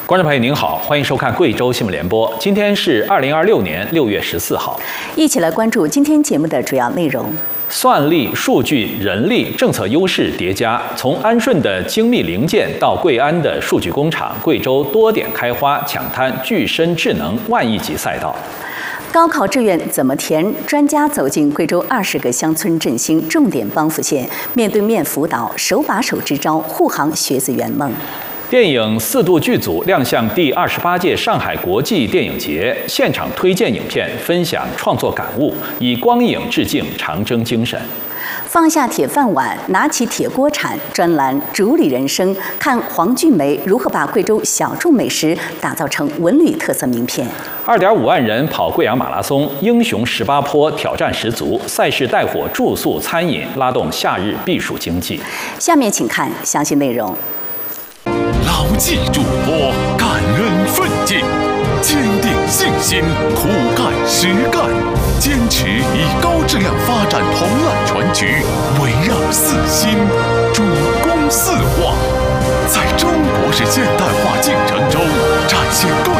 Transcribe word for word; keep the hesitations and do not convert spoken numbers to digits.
观众朋友您好，欢迎收看贵州新闻联播。今天是二零二六年六月十四号， 一起来关注今天节目的主要内容。 算力、数据、人力、政策优势叠加，从安顺的精密零件到贵安的数据工厂，贵州多点开花，抢滩具身智能万亿级赛道。 高考志愿怎么填？专家走进贵州二十个乡村振兴重点帮扶县，面对面辅导，手把手支招，护航学子圆梦。 电影四度剧组亮相第二十八届上海国际电影节，现场推荐影片，分享创作感悟，以光影致敬长征精神。 放下铁饭碗，拿起铁锅铲。专栏主理人生，看黄俊梅如何把贵州小众美食打造成文旅特色名片。 二点五万人跑贵阳马拉松，英雄十八坡挑战十足，赛事带火住宿餐饮，拉动夏日避暑经济。 下面请看详细内容。 牢记嘱托，感恩奋进，坚定信心，苦干实干，坚持以高质量发展同案全局，围绕四新，主攻四化，在中国式现代化进程中展现